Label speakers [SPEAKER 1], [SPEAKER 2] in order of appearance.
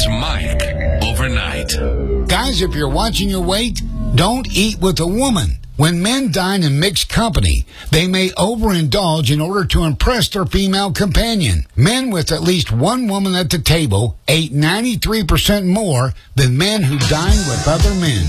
[SPEAKER 1] Mike overnight.
[SPEAKER 2] Guys, if you're watching your weight, don't eat with a woman. When men dine in mixed company, they may overindulge in order to impress their female companion. Men with at least one woman at the table ate 93% more than men who dine with other men.